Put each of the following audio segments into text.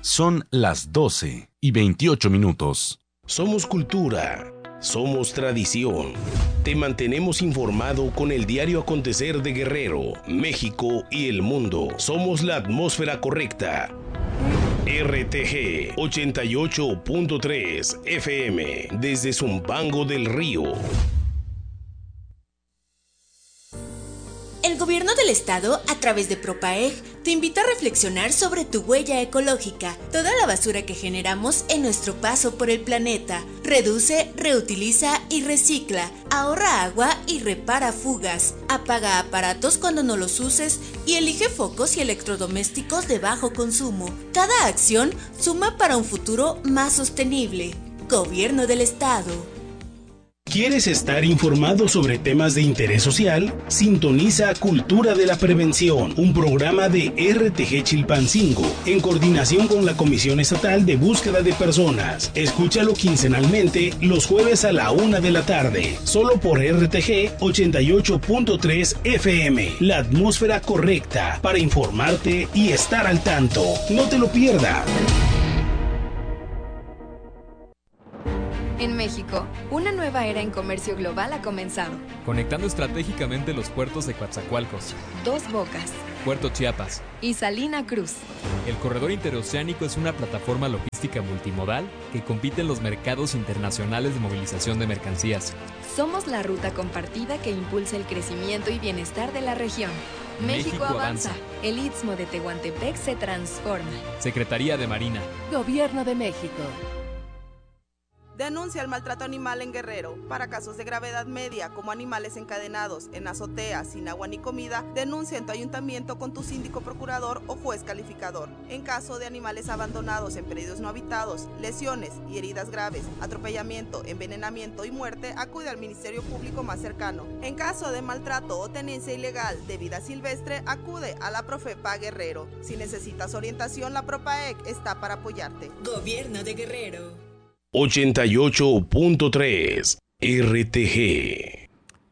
Son las 12:28. Somos cultura, somos tradición. Te mantenemos informado con el diario acontecer de Guerrero, México y el mundo. Somos la atmósfera correcta. RTG 88.3 FM desde Zumpango del Río. El gobierno del estado, a través de Propaeg, te invita a reflexionar sobre tu huella ecológica, toda la basura que generamos en nuestro paso por el planeta. Reduce, reutiliza y recicla, ahorra agua y repara fugas, apaga aparatos cuando no los uses y elige focos y electrodomésticos de bajo consumo. Cada acción suma para un futuro más sostenible. Gobierno del estado. ¿Quieres estar informado sobre temas de interés social? Sintoniza Cultura de la Prevención, un programa de RTG Chilpancingo, en coordinación con la Comisión Estatal de Búsqueda de Personas. Escúchalo quincenalmente los jueves a la 1 de la tarde, solo por RTG 88.3 FM, la atmósfera correcta para informarte y estar al tanto. No te lo pierdas. En México, una nueva era en comercio global ha comenzado. Conectando estratégicamente los puertos de Coatzacoalcos, Dos Bocas, Puerto Chiapas y Salina Cruz. El corredor interoceánico es una plataforma logística multimodal que compite en los mercados internacionales de movilización de mercancías. Somos la ruta compartida que impulsa el crecimiento y bienestar de la región. México avanza. El Istmo de Tehuantepec se transforma. Secretaría de Marina. Gobierno de México. Denuncia el maltrato animal en Guerrero. Para casos de gravedad media, como animales encadenados en azotea, sin agua ni comida, denuncia en tu ayuntamiento con tu síndico procurador o juez calificador. En caso de animales abandonados en predios no habitados, lesiones y heridas graves, atropellamiento, envenenamiento y muerte, acude al Ministerio Público más cercano. En caso de maltrato o tenencia ilegal de vida silvestre, acude a la Profepa Guerrero. Si necesitas orientación, la Propaeg está para apoyarte. Gobierno de Guerrero. 88.3 RTG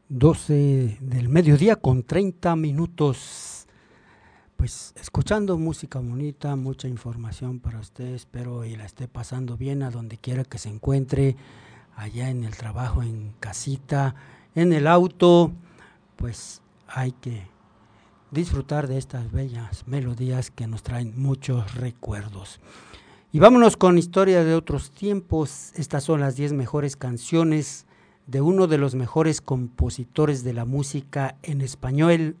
12:30. Pues escuchando música bonita, mucha información para usted, espero y la esté pasando bien a donde quiera que se encuentre, allá en el trabajo, en casita, en el auto. Pues hay que disfrutar de estas bellas melodías que nos traen muchos recuerdos. Y vámonos con historia de otros tiempos. Estas son las 10 mejores canciones de uno de los mejores compositores de la música en español.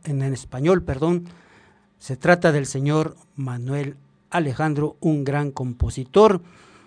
Se trata del señor Manuel Alejandro, un gran compositor.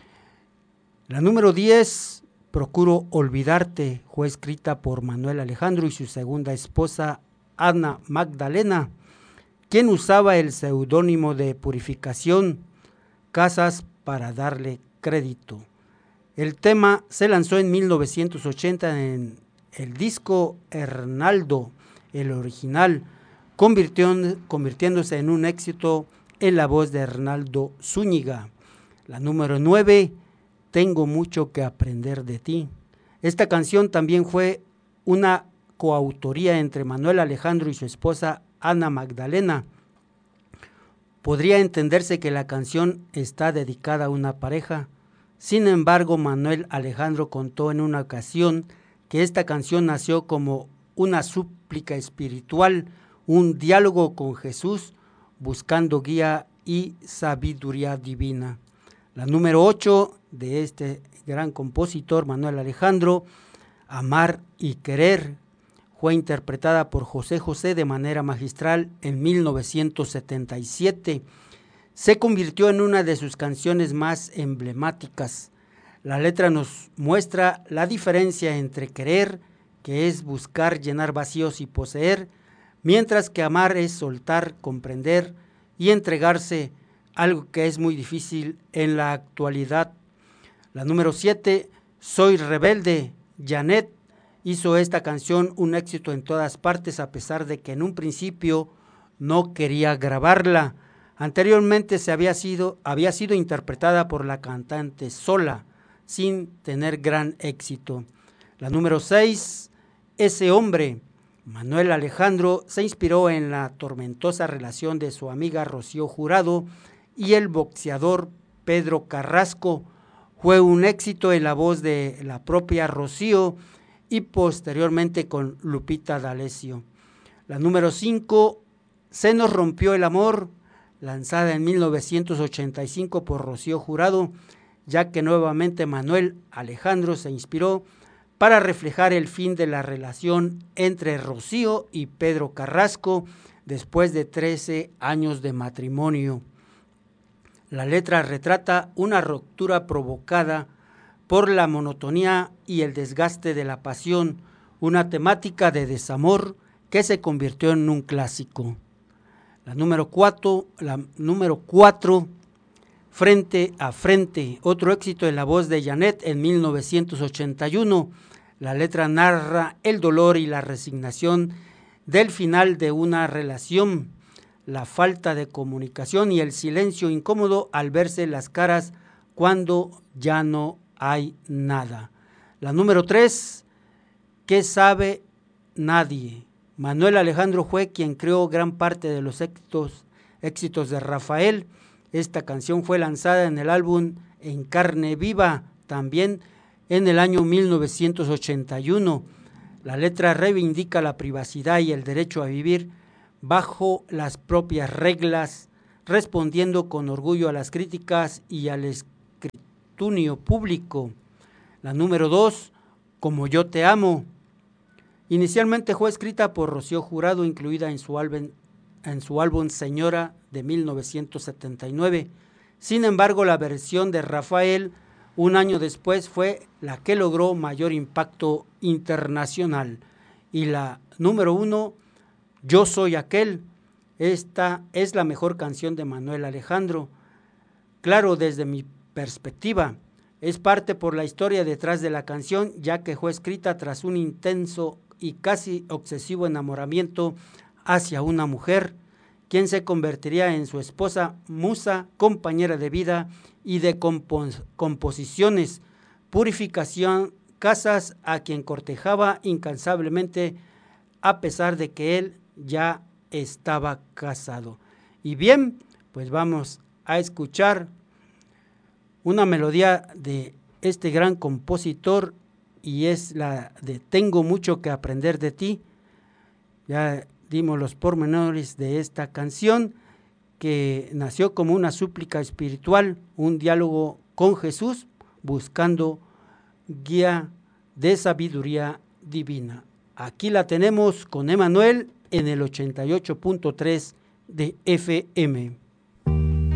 La número 10, Procuro olvidarte, fue escrita por Manuel Alejandro y su segunda esposa, Ana Magdalena, quien usaba el seudónimo de Purificación Casas para darle crédito. El tema se lanzó en 1980 en el disco Hernaldo, el original, convirtiéndose en un éxito en la voz de Hernaldo Zúñiga. La número 9, Tengo mucho que aprender de ti. Esta canción también fue una coautoría entre Manuel Alejandro y su esposa Ana Magdalena. Podría entenderse que la canción está dedicada a una pareja. Sin embargo, Manuel Alejandro contó en una ocasión que esta canción nació como una súplica espiritual, un diálogo con Jesús, buscando guía y sabiduría divina. La número 8 de este gran compositor, Manuel Alejandro, Amar y Querer, fue interpretada por José José de manera magistral en 1977. Se convirtió en una de sus canciones más emblemáticas. La letra nos muestra la diferencia entre querer, que es buscar llenar vacíos y poseer, mientras que amar es soltar, comprender y entregarse, algo que es muy difícil en la actualidad. La número 7, Soy rebelde, Janet, hizo esta canción un éxito en todas partes a pesar de que en un principio no quería grabarla. Anteriormente había sido interpretada por la cantante sola, sin tener gran éxito. La número 6, Ese hombre. Manuel Alejandro se inspiró en la tormentosa relación de su amiga Rocío Jurado y el boxeador Pedro Carrasco. Fue un éxito en la voz de la propia Rocío y posteriormente con Lupita D'Alessio. La número 5, Se nos rompió el amor, lanzada en 1985 por Rocío Jurado, ya que nuevamente Manuel Alejandro se inspiró para reflejar el fin de la relación entre Rocío y Pedro Carrasco después de 13 años de matrimonio. La letra retrata una ruptura provocada por la monotonía y el desgaste de la pasión, una temática de desamor que se convirtió en un clásico. La número 4, Frente a Frente, otro éxito en la voz de Janet en 1981. La letra narra el dolor y la resignación del final de una relación, la falta de comunicación y el silencio incómodo al verse las caras cuando ya no hay nada. La número 3, ¿Qué sabe nadie? Manuel Alejandro fue quien creó gran parte de los éxitos de Rafael. Esta canción fue lanzada en el álbum En Carne Viva, también en el año 1981. La letra reivindica la privacidad y el derecho a vivir bajo las propias reglas, respondiendo con orgullo a las críticas y al escrutinio público. La número 2, Como yo te amo. Inicialmente fue escrita por Rocío Jurado, incluida en su álbum Señora de 1979. Sin embargo, la versión de Rafael, un año después, fue la que logró mayor impacto internacional. Y la número 1, Yo soy aquel. Esta es la mejor canción de Manuel Alejandro. Claro, desde mi perspectiva, es parte por la historia detrás de la canción, ya que fue escrita tras un intenso y casi obsesivo enamoramiento hacia una mujer, quien se convertiría en su esposa, musa, compañera de vida y de composiciones, purificación, casas, a quien cortejaba incansablemente a pesar de que él ya estaba casado. Y bien, pues vamos a escuchar una melodía de este gran compositor, y es la de Tengo mucho que aprender de ti. Ya dimos los pormenores de esta canción, que nació como una súplica espiritual, un diálogo con Jesús, buscando guía de sabiduría divina. Aquí la tenemos con Emanuel en el 88.3 de FM.